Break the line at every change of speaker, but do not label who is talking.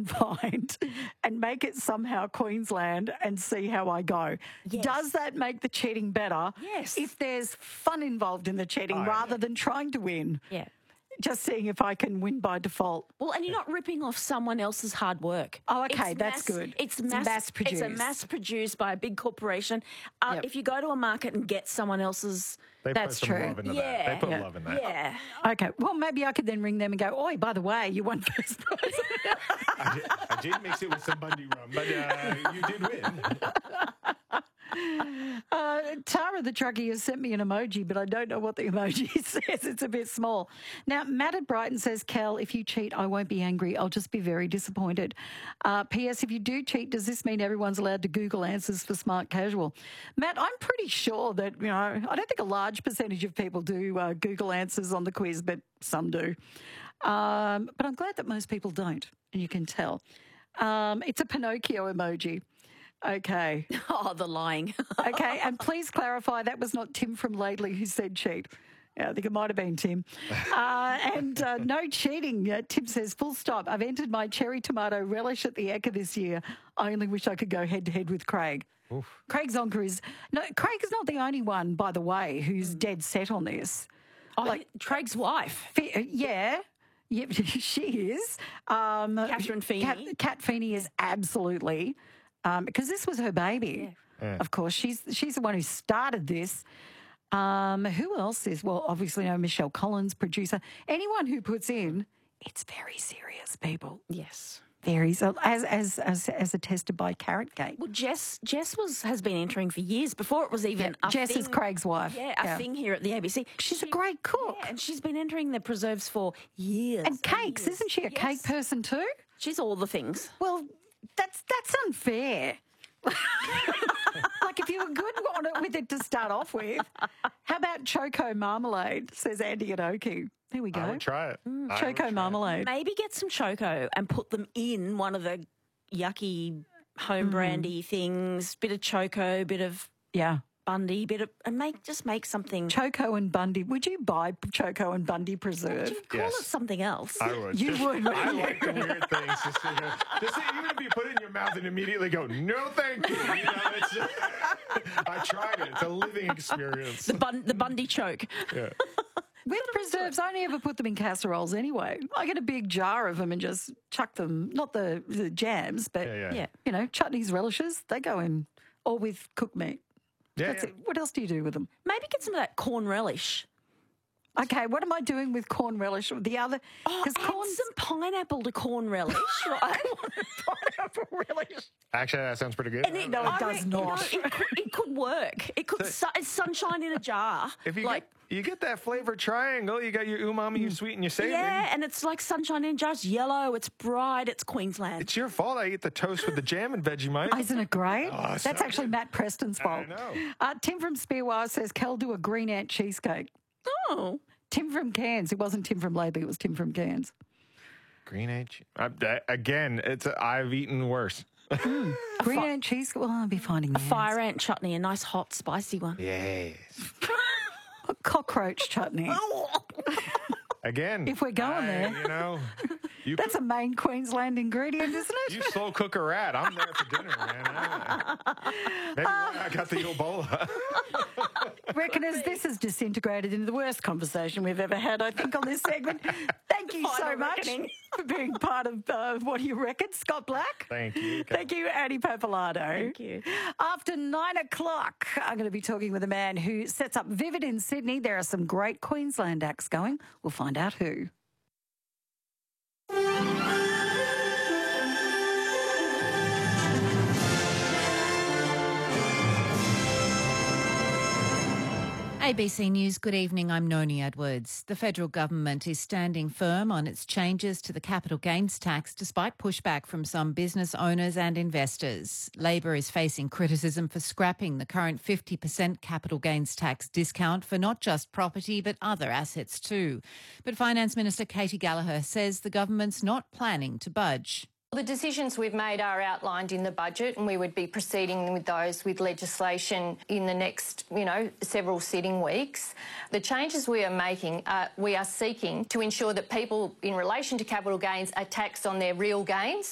can find and make it somehow Queensland and see how I go.
Yes.
Does that make the cheating better?
Yes.
If there's fun involved in the cheating rather than trying to win.
Yeah.
Just seeing if I can win by default.
Well, and you're not ripping off someone else's hard work.
Oh, okay, that's good.
It's
mass produced.
It's a mass produced by a big corporation.
Yep.
If you go to a market and get someone else's...
That's
put some
true.
love into that. They put love in that.
Yeah.
Okay, well, maybe I could then ring them and go, oi, by the way, you won first prize.
I did mix it with some Bundy rum, but you did win.
Tara the truckie has sent me an emoji, but I don't know what the emoji says. It's a bit small. Now, Matt at Brighton says, Cal, if you cheat, I won't be angry. I'll just be very disappointed. P.S. If you do cheat, does this mean everyone's allowed to Google answers for smart casual? Matt, I'm pretty sure that, I don't think a large percentage of people do Google answers on the quiz, but some do. But I'm glad that most people don't, and you can tell. It's a Pinocchio emoji. Okay.
Oh, the lying.
Okay, and please clarify that was not Tim from Laidley who said cheat. Yeah, I think it might have been Tim. No cheating. Tim says, full stop. I've entered my cherry tomato relish at the Ekka this year. I only wish I could go head-to-head with Craig. Oof. Craig Zonka is... No, Craig is not the only one, by the way, who's dead set on this.
Oh, Craig's wife.
Yeah. Yeah, she is.
Catherine Feeney.
Cat Feeney is absolutely... because this was her baby. Yeah. Of course, she's the one who started this. Who else is? Well, obviously, Michelle Collins, producer. Anyone who puts in, it's very serious, people.
Yes.
Very so, as attested by Carrot Gate.
Well, Jess has been entering for years before it was even a
Jess
thing.
is Craig's wife.
Yeah, a thing here at the ABC.
She's a great cook.
Yeah, and she's been entering the preserves for years.
And cakes, isn't she a cake person too?
She's all the things.
Well, that's unfair. Like if you were good on it with it to start off with, how about Choco Marmalade, says Andy at Oki. There we go.
I would try it.
Choco Marmalade.
Maybe get some Choco and put them in one of the yucky home brandy things, bit of Choco, bit of Bundy, and make something.
Choco and Bundy. Would you buy Choco and Bundy preserve?
Would you call it something else?
I would.
You would.
I like the weird things. Even if you put it in your mouth and immediately go, no, thank you. I tried it. It's a living experience.
The Bundy choke.
Yeah.
With preserves, I only ever put them in casseroles anyway. I get a big jar of them and just chuck them, not the jams, but, chutneys, relishes, they go in, or with cooked meat.
Yeah,
That's it. What else do you do with them?
Maybe get some of that corn relish.
Okay, what am I doing with corn relish? The other...
add some pineapple to corn relish, right?
Pineapple relish.
Actually, that sounds pretty good.
And it does not.
It could work. It could. It's sunshine in a jar.
If you get that flavor triangle, you got your umami, your sweet, and your savory.
Yeah, and it's like sunshine in a jar. It's yellow. It's bright. It's Queensland.
It's your fault I eat the toast with the jam and Vegemite.
Isn't it great?
Oh,
that's actually Matt Preston's fault.
I know.
Tim from Spearwire says, Kel, do a green ant cheesecake.
Oh.
Tim from Cairns. It wasn't Tim from Laidley. It was Tim from Cairns.
Green ant. Again, I've eaten worse.
Green ant cheesecake. Well, I'll be finding
a fire ant chutney, a nice hot spicy one.
Yes.
A cockroach chutney.
Again,
if we're going there, that's a main Queensland ingredient, isn't it?
You slow cook a rat. I'm there for dinner, man. Maybe I got the Ebola.
Reckoners, this has disintegrated into the worst conversation we've ever had, I think, on this segment. Thank you so much for being part of What Do You Reckon, Scott Black.
Thank you.
Thank you, Annie Papalato.
Thank you.
After 9 o'clock, I'm going to be talking with a man who sets up Vivid in Sydney. There are some great Queensland acts going. We'll find out who.
ABC News, good evening. I'm Noni Edwards. The federal government is standing firm on its changes to the capital gains tax despite pushback from some business owners and investors. Labor is facing criticism for scrapping the current 50% capital gains tax discount for not just property but other assets too. But Finance Minister Katy Gallagher says the government's not planning to budge.
The decisions we've made are outlined in the budget, and we would be proceeding with those with legislation in the next, several sitting weeks. The changes we are making, we are seeking to ensure that people in relation to capital gains are taxed on their real gains.